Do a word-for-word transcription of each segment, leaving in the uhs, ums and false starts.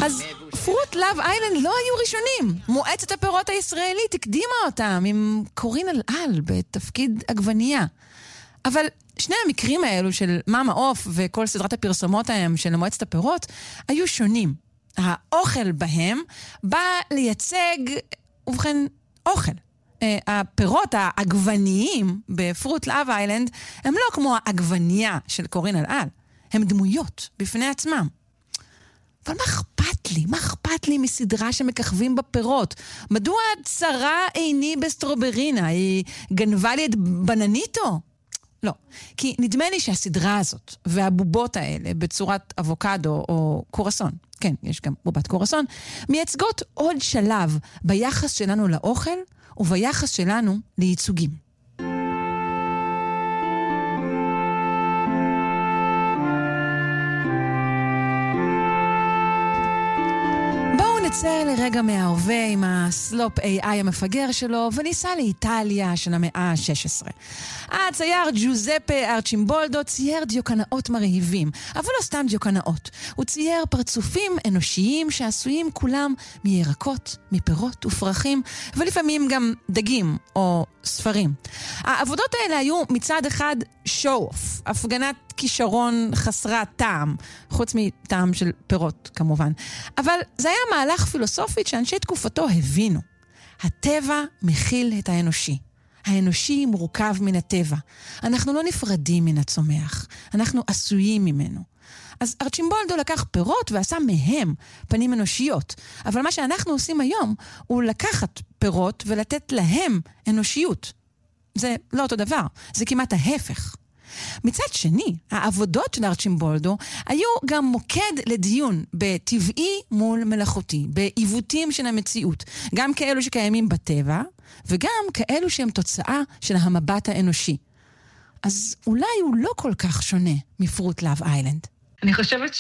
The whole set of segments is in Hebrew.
אז פרוט לאב איילנד לא היו ראשונים. מועצת הפירות הישראלית הקדימה אותם עם קורין אלעל בתפקיד עגבנייה. אבל שני המקרים האלו של מאמה עוף וכל סדרת הפרסומות ההם של מועצת הפירות היו שונים. האוכל בהם בא לייצג, ובכן, אוכל. הפירות העגבניים בפרוט לאב איילנד הם לא כמו העגבנייה של קורין אלעל. הם דמויות בפני עצמם. אבל מה אכפת לי? מה אכפת לי מסדרה שמככבים בפירות? מדוע צרה עיני בסטרוברינה? היא גנבה לי את בנניטו? לא. כי נדמה לי שהסדרה הזאת והבובות האלה בצורת אבוקדו או קורסון, כן, יש גם בובת קורסון, מייצגות עוד שלב ביחס שלנו לאוכל וביחס שלנו לייצוגים. נצא לרגע מההווה עם הסלופ איי איי המפגר שלו וניסה לאיטליה של המאה ה-שש עשרה. הצייר ג'וזפה ארצ'ימבולדו צייר דיוקנאות מרהיבים, אבל לא סתם דיוקנאות. הוא צייר פרצופים אנושיים שעשויים כולם מירקות, מפירות ופרחים, ולפעמים גם דגים או ספרים. העבודות האלה היו מצד אחד שואו-אוף, הפגנת כישרון חסרת טעם, חוץ מטעם של פירות כמובן. אבל זה היה מהלך פילוסופית שאנשי תקופתו הבינו. הטבע מכיל את האנושי. האנושי מורכב מן הטבע. אנחנו לא נפרדים מן הצומח. אנחנו עשויים ממנו. אז ארצ'ימבולדו לקח פירות ועשה מהם פנים אנושיות. אבל מה שאנחנו עושים היום הוא לקחת פירות ולתת להם אנושיות. זה לא אותו דבר. זה כמעט ההפך. מצד שני, העבודות של ארצ'ימבולדו היו גם מוקד לדיון בטבעי מול מלאכותי, בעיוותים של המציאות, גם כאלו שקיימים בטבע, וגם כאלו שהם תוצאה של המבט האנושי. אז אולי הוא לא כל כך שונה מפרוט לאב איילנד. אני חושבת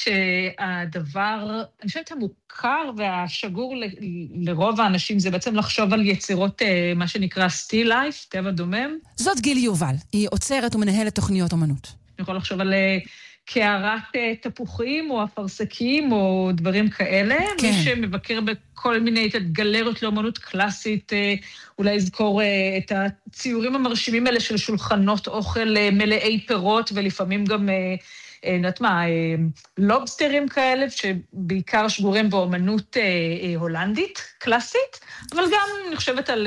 שהדבר, אני חושבת המוכר והשגור ל, לרוב האנשים זה בעצם לחשוב על יצירות, מה שנקרא still life, טבע דומם. זאת גילי יובל, היא עוצרת ומנהלת תוכניות אומנות. אני יכול לחשוב על קערת תפוחים או אפרסקים או דברים כאלה. כן. מי שמבקר בכל מיני גלריות לאומנות קלאסית, אולי יזכור את הציורים המרשימים האלה של שולחנות אוכל מלאי פירות ולפעמים גם... יודעת מה, לובסטרים כאלה, שבעיקר שגורים באומנות הולנדית, קלאסית, אבל גם אני חושבת על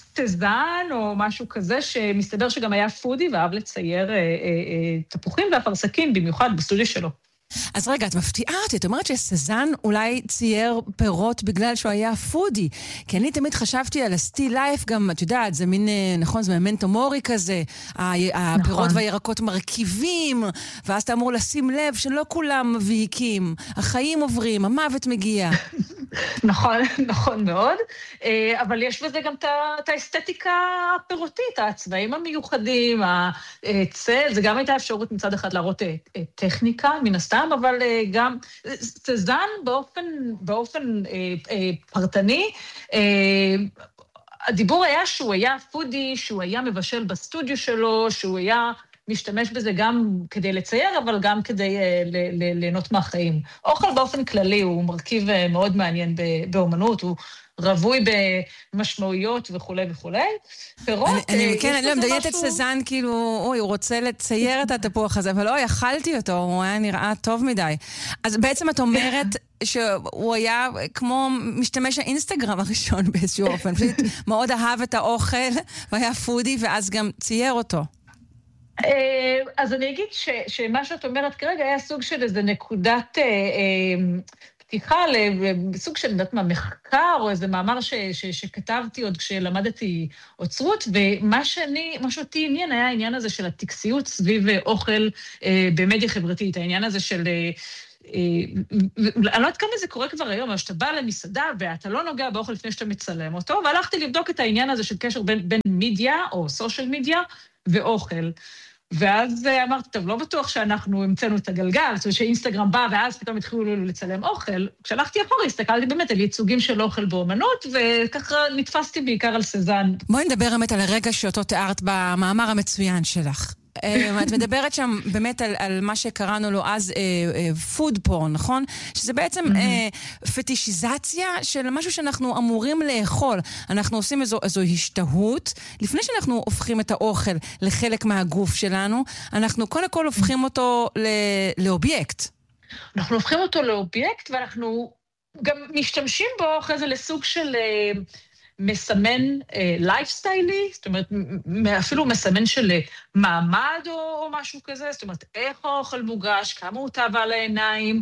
סזן או משהו כזה, שמסתבר שגם היה פודי ואהב לצייר תפוחים ואפרסקים, במיוחד בסטודיו שלו. אז רגע, את מפתיעה אותי, את אומרת שסזן אולי צייר פירות בגלל שהוא היה פודי, כי אני תמיד חשבתי על הסטיל לייף, גם, את יודעת, זה מין, נכון, זה ממנטו מורי כזה, הפירות נכון. והירקות מרכיבים, ואז אתה אמור לשים לב שלא כולם מבהיקים, החיים עוברים, המוות מגיע. נכון, נכון מאוד, אבל יש בזה גם את האסתטיקה הפירותית, הצבעים המיוחדים, הצל, זה גם הייתה אפשרות מצד אחד להראות טכניקה, מן הסתם, אבל גם סזן באופן, באופן פרטני, הדיבור היה שהוא היה פודי, שהוא היה מבשל בסטודיו שלו, שהוא היה... משתמש בזה גם כדי לצייר, אבל גם כדי ליהנות מהחיים. אוכל באופן כללי הוא מרכיב מאוד מעניין באומנות, הוא רווי במשמעויות וכו' וכו'. פירות... אני כן, אני לא מדיינת את סזן, כאילו, אוי, הוא רוצה לצייר את התפוח הזה, אבל אוי, אכלתי אותו, הוא היה נראה טוב מדי. אז בעצם את אומרת שהוא היה כמו משתמש האינסטגרם הראשון באיזשהו אופן, פשוט מאוד אהב את האוכל, והיה פודי, ואז גם צייר אותו. אז אני אגיד ש, שמה שאת אומרת כרגע היה סוג של איזה נקודת אה, אה, פתיחה לסוג של נדעת מה, מחקר או איזה מאמר ש, ש, שכתבתי עוד כשלמדתי אוצרות, ומה שאני, מה שאותי עניין היה העניין הזה של הטקסיות סביב אוכל אה, במדיה חברתית, העניין הזה של... אה, אני לא יודעת כמה זה קורה כבר היום, אבל שאתה בא למסעדה ואתה לא נוגע באוכל לפני שאתה מצלם אותו, והלכתי לבדוק את העניין הזה של קשר בין, בין מידיה או סושיאל מידיה ואוכל. ואז אמרתי, טוב, לא בטוח שאנחנו המצאנו את הגלגל, זאת אומרת שאינסטגרם בא ואז פתאום התחילו לצלם אוכל. כשהלכתי אחורה, הסתכלתי באמת על ייצוגים של אוכל באומנות, וככה נתפסתי בעיקר על סזן. בואי נדבר באמת על הרגע שאותו תיארת במאמר המצוין שלך. את מדברת שם באמת על, על מה שקראנו לו אז פוד פורן, נכון? שזה בעצם mm-hmm. פטישיזציה של משהו שאנחנו אמורים לאכול. אנחנו עושים איזו, איזו השתהות. לפני שאנחנו הופכים את האוכל לחלק מהגוף שלנו, אנחנו קודם כל הופכים אותו ל- לאובייקט. אנחנו הופכים אותו לאובייקט, ואנחנו גם משתמשים בו אחרי זה לסוג של מסמן לייפסטיילי, זאת אומרת, אפילו מסמן של מעמד או, או משהו כזה, זאת אומרת, איך האוכל מוגש, כמה הוא טבע על העיניים,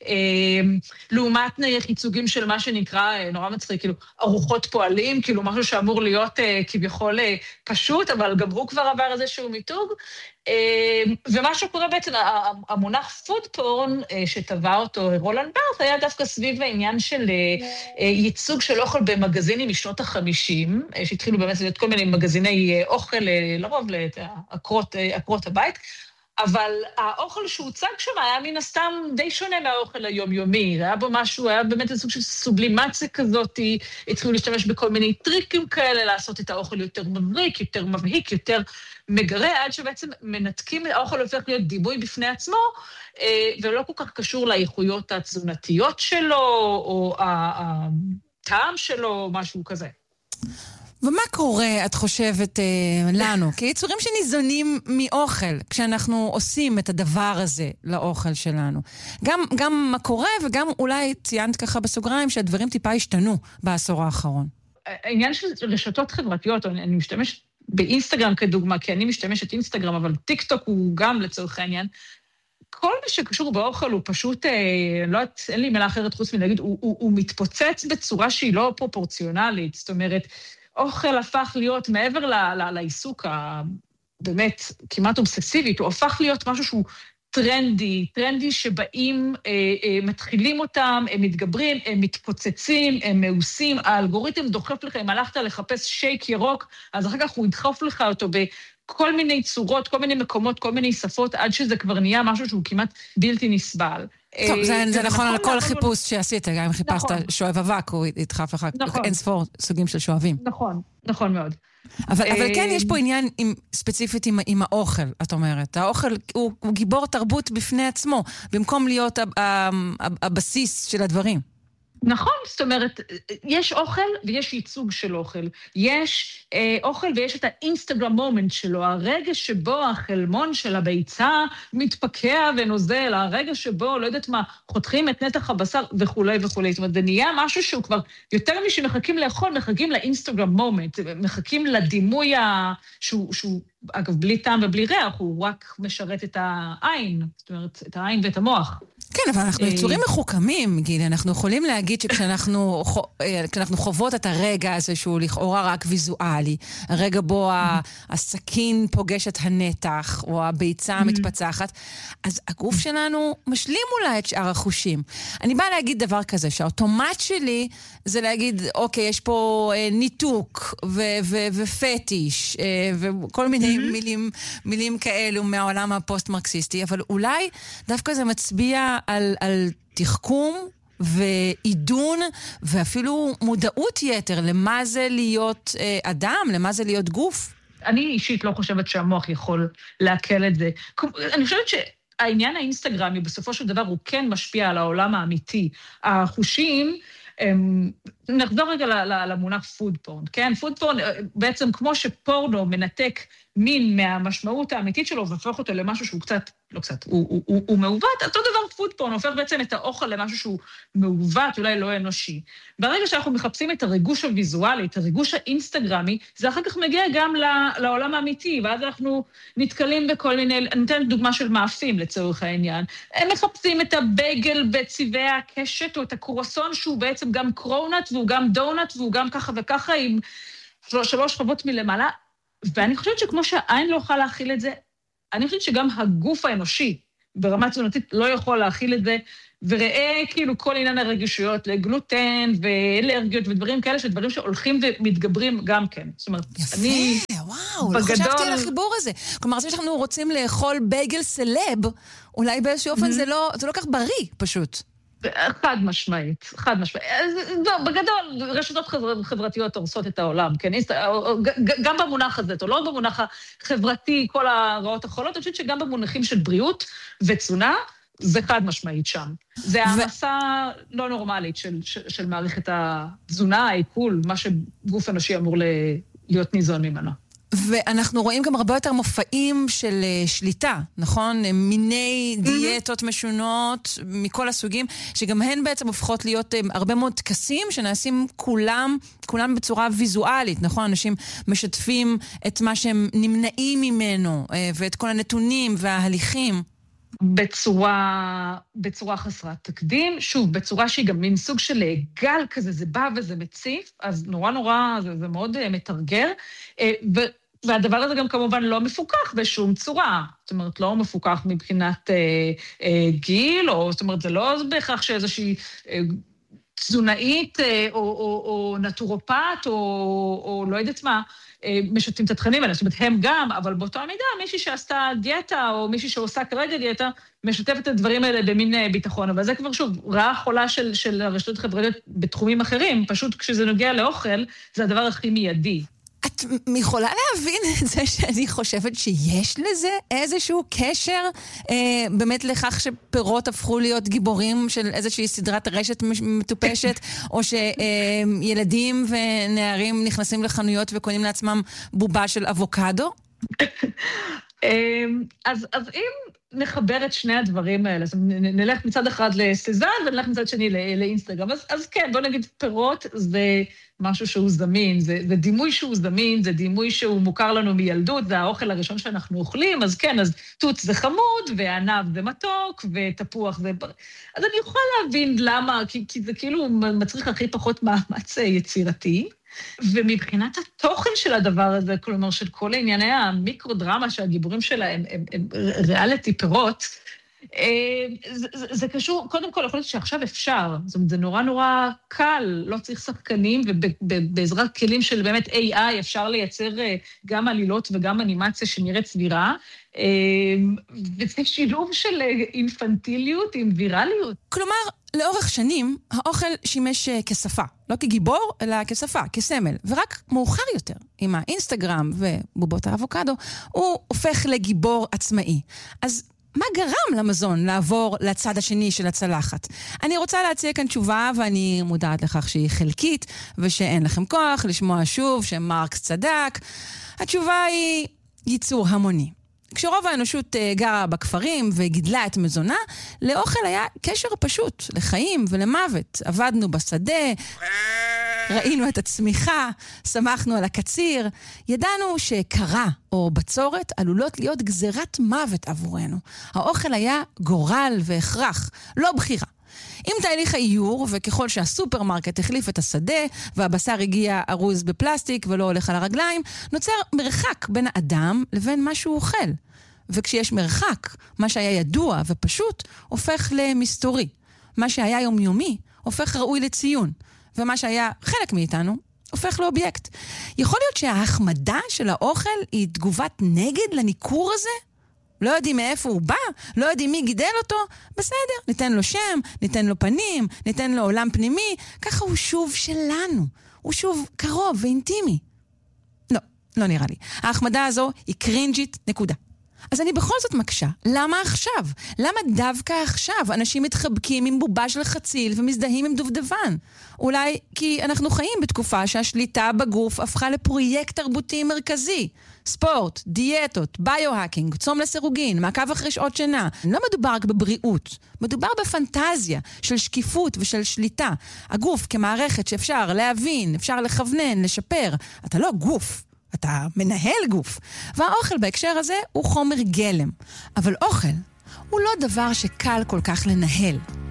לעומת ייצוגים של מה שנקרא, נורא מצחיק, כאילו, ארוחות פועלים, כאילו משהו שאמור להיות כביכול פשוט, אבל גם הוא כבר עבר איזשהו מיתוג, ומה שקורה בעצם, המונח פוד פורן שטבע אותו רולנד בארת, היה דווקא סביב העניין של ייצוג של אוכל במגזינים משנות החמישים, שהתחילו באמת להיות כל מיני מגזיני אוכל, לרוב לעקרות הבית, אבל האוכל שהוצג שם היה מן הסתם די שונה מהאוכל היומיומי, היה בו משהו, היה באמת איזה סוג של סובלימציה כזאת, התחילו להשתמש בכל מיני טריקים כאלה, לעשות את האוכל יותר מבריק, יותר מבהיק, יותר מגרה, עד שבעצם מנתקים, האוכל הופך להיות דימוי בפני עצמו, ולא כל כך קשור לאיכויות התזונתיות שלו, או הטעם שלו, משהו כזה. ומה קורה, את חושבת, לנו, כיצורים שניזונים מאוכל, כשאנחנו עושים את הדבר הזה לאוכל שלנו? גם, גם מה קורה, וגם אולי ציינת ככה בסוגריים, שהדברים טיפה השתנו בעשור האחרון. העניין של רשתות חברתיות, אני משתמש באינסטגרם כדוגמה, כי אני משתמשת אינסטגרם, אבל טיקטוק הוא גם לצורך העניין. כל מה שקשור באוכל הוא פשוט, לא, אין לי מילה אחרת חוץ מלהגיד, הוא, הוא, הוא מתפוצץ בצורה שהיא לא פרופורציונלית, זאת אומרת, אוכל הפך להיות מעבר ל, ל, לעיסוק הבאמת כמעט אובססיבית, הוא הפך להיות משהו שהוא טרנדי, טרנדי שבאים, אה, אה, מתחילים אותם, הם מתגברים, הם מתפוצצים, הם מעושים, האלגוריתם דוחף לך, אם הלכת לחפש שייק ירוק, אז אחר כך הוא ידחוף לך אותו בכל מיני צורות, כל מיני מקומות, כל מיני שפות, עד שזה כבר נהיה משהו שהוא כמעט בלתי נסבל. טוב, זה נכון על כל חיפוש שעשית, גם אם חיפשת שואב אבק, הוא ידחף לך אין ספור סוגים של שואבים. נכון, נכון מאוד. אבל כן, יש פה עניין ספציפית עם האוכל, את אומרת. האוכל הוא גיבור תרבות בפני עצמו, במקום להיות הבסיס של הדברים. נכון, זאת אומרת, יש אוכל ויש ייצוג של אוכל. יש אה, אוכל ויש את האינסטגרם מומנט שלו, הרגע שבו החלמון של הביצה מתפקע ונוזל, הרגע שבו, לא יודעת מה, חותכים את נתח הבשר וכו' וכו'. זאת אומרת, זה נהיה משהו שהוא כבר יותר משמחכים לאכול, מחכים לאינסטגרם מומנט, מחכים לדימוי ה... שהוא... שהוא אגב, בלי טעם ובלי ריח, הוא רק משרת את העין, זאת אומרת, את העין ואת המוח. כן, אבל אנחנו יצורים מחוכמים, גילי, אנחנו יכולים להגיד שכשאנחנו כשאנחנו חוות את הרגע הזה שהוא לכאורה רק ויזואלי, הרגע בו הסכין פוגש את הנתח, או הביצה המתפצחת, אז הגוף שלנו משלים אולי את שאר החושים. אני באה להגיד דבר כזה, שהאוטומט שלי זה להגיד, אוקיי, יש פה ניתוק ופטיש, וכל מיני מילים, מילים כאלו מהעולם הפוסט-מרקסיסטי, אבל אולי דווקא זה מצביע על, על תחכום ועידון ואפילו מודעות יתר למה זה להיות אה, אדם, למה זה להיות גוף. אני אישית לא חושבת שהמוח יכול להקל את זה. אני חושבת שהעניין האינסטגרמי בסופו של דבר הוא כן משפיע על העולם האמיתי. החושים, הם, נחזור רגע למונח פוד פורן, כן? פוד פורן בעצם כמו שפורנו מנתק מין מהמשמעות האמיתית שלו והופך אותו למשהו שהוא קצת, לא קצת, הוא, הוא, הוא, הוא מעוות, אותו דבר פוד פורן הופך בעצם את האוכל למשהו שהוא מעוות, אולי לא אנושי. ברגע שאנחנו מחפשים את הריגוש הוויזואלי, את הריגוש האינסטגרמי, זה אחר כך מגיע גם לעולם האמיתי, ואז אנחנו נתקלים בכל מיני, אני נותנת דוגמה של מאפים לצורך העניין, הם מחפשים את הבייגל בצבעי הקשת, או את הקרואסון שהוא בעצם גם קרונט, והוא גם דונט, והוא גם ככה וככה, עם שלוש שכבות מלמעלה, ואני חושבת שכמו שהעין לא יכולה להכיל את זה, אני חושבת שגם הגוף האנושי, ברמה תזונתית, לא יכול להכיל את זה, וראה כאילו כל עניין הרגישויות לגלוטן ואלרגיות ודברים כאלה, שדברים שהולכים ומתגברים גם כן. זאת אומרת, יפה, אני... וואו, בגדול... לא חשבתי על החיבור הזה. כלומר, זה שאנחנו רוצים לאכול בייגל סלב, אולי באיזשהו אופן זה לא, זה לא כך בריא, פשוט. חד משמעית, חד משמעית. בגדול, רשתות חברתיות הורסות את העולם, כן? גם במונח הזה, או לא במונח החברתי, כל הרעות החולות, אני חושבת שגם במונחים של בריאות ותזונה, זה חד משמעית שם. זה העמסה לא נורמלית של, של, של מערכת התזונה, העיכול, מה שגוף אנושי אמור להיות ניזון ממנו. ואנחנו רואים גם הרבה יותר מופעים של שליטה, נכון? מיני דיאטות משונות מכל הסוגים, שגם הן בעצם הופכות להיות הרבה מאוד טקסים שנעשים כולם, כולם בצורה ויזואלית, נכון? אנשים משתפים את מה שהם נמנעים ממנו, ואת כל הנתונים וההליכים. בצורה, בצורה חסרת תקדים, שוב, בצורה שהיא גם מין סוג של גל כזה, זה בא וזה מציף, אז נורא נורא, זה, זה מאוד מתרגר, ו, והדבר הזה גם כמובן לא מפוקח בשום צורה, זאת אומרת, לא מפוקח מבחינת אה, אה, גיל, או זאת אומרת, זה לא בהכרח שאיזושהי אה, תזונאית אה, או, או, או נטורופט, או, או לא יודעת מה, משתפים את התכנים האלה, זאת אומרת, הם גם, אבל באותו המידה, מישהי שעשתה דיאטה, או מישהי שעושה כרגע דיאטה, משתפת את הדברים האלה במין ביטחון, אבל זה כבר שוב, רעה חולה של, של הרשתות החברתיות בתחומים אחרים, פשוט כשזה נוגע לאוכל, זה הדבר הכי מיידי. את יכולה להבין את זה שאני חושבת שיש לזה איזשהו קשר אה, באמת לכך שפירות הפכו להיות גיבורים של איזושהי סדרת רשת מטופשת, או שילדים אה, ונערים נכנסים לחנויות וקונים לעצמם בובה של אבוקדו? אז, אז אם נחבר את שני הדברים האלה, אז נלך מצד אחד לסזן ונלך מצד שני לאינסטגרם, אז, אז כן, בוא נגיד פירות זה משהו שהוא זמין, זה, זה דימוי שהוא זמין, זה דימוי שהוא מוכר לנו מילדות, זה האוכל הראשון שאנחנו אוכלים, אז כן, אז תות זה חמוד, וענב זה מתוק, ותפוח זה... אז אני יכולה להבין למה, כי, כי זה כאילו מצריך הכי פחות מאמץ יצירתי, ומבחינת התוכן של הדבר הזה, כלומר של כל ענייני המיקרו-דרמה שהגיבורים שלה הם, הם, הם ריאליטי פירות, זה, זה, זה קשור, קודם כל, יכול להיות שעכשיו אפשר, זאת אומרת, זה נורא נורא קל, לא צריך שחקנים, ובעזרת כלים של באמת איי איי אפשר לייצר גם עלילות וגם אנימציה שנראית סבירה, וזה שילוב של אינפנטיליות עם וירליות. כלומר, לאורך שנים, האוכל שימש כשפה, לא כגיבור, אלא כשפה, כסמל, ורק מאוחר יותר, עם האינסטגרם ובובות האבוקדו, הוא הופך לגיבור עצמאי. אז מה גרם למזון לעבור לצד השני של הצלחת? אני רוצה להציע כאן תשובה, ואני מודעת לכך שהיא חלקית, ושאין לכם כוח לשמוע שוב שמרקס צדק. התשובה היא ייצור המוני. כשרוב האנושות גרה בכפרים וגידלה את מזונה, לאוכל היה קשר פשוט לחיים ולמוות. עבדנו בשדה, ראינו את הצמיחה, שמחנו על הקציר, ידענו שקרה או בצורת עלולות להיות גזירת מוות עבורנו. האוכל היה גורל והכרח, לא בחירה. עם תהליך האיור, וככל שהסופרמרקט החליף את השדה, והבשר הגיע ארוז בפלסטיק ולא הולך על הרגליים, נוצר מרחק בין האדם לבין מה שהוא אוכל. וכשיש מרחק, מה שהיה ידוע ופשוט, הופך למסתורי. מה שהיה יומיומי, הופך ראוי לציון. ומה שהיה חלק מאיתנו, הופך לאובייקט. יכול להיות שההחמדה של האוכל היא תגובת נגד לניקור הזה? לא יודעים מאיפה הוא בא, לא יודעים מי גידל אותו, בסדר, ניתן לו שם, ניתן לו פנים, ניתן לו עולם פנימי, ככה הוא שוב שלנו, הוא שוב קרוב ואינטימי. לא, לא נראה לי. ההחמדה הזו היא קרינג'ית, נקודה. אז אני בכל זאת מקשה, למה עכשיו? למה דווקא עכשיו אנשים מתחבקים עם בובה של חציל ומזדהים עם דובדבן? אולי כי אנחנו חיים בתקופה שהשליטה בגוף הפכה לפרויקט תרבותי מרכזי. ספורט, דיאטות, ביו-האקינג, צום לסירוגין, מעקב אחרי שעות שינה. לא מדובר רק בבריאות, מדובר בפנטזיה של שקיפות ושל שליטה. הגוף כמערכת שאפשר להבין, אפשר לכוונן, לשפר. אתה לא גוף. אתה מנהל גוף. והאוכל בהקשר הזה הוא חומר גלם. אבל אוכל הוא לא דבר שקל כל כך לנהל.